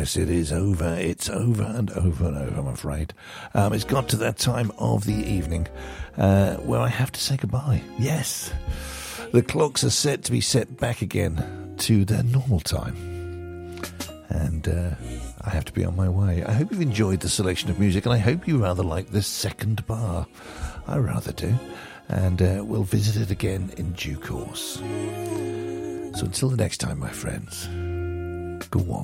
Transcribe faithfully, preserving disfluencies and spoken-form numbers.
yes, it is over. It's over and over and over, I'm afraid. Um, it's got to that time of the evening uh, where I have to say goodbye. Yes, the clocks are set to be set back again to their normal time. And uh, I have to be on my way. I hope you've enjoyed the selection of music, and I hope you rather like this second bar. I rather do. And uh, we'll visit it again in due course. So until the next time, my friends, go on.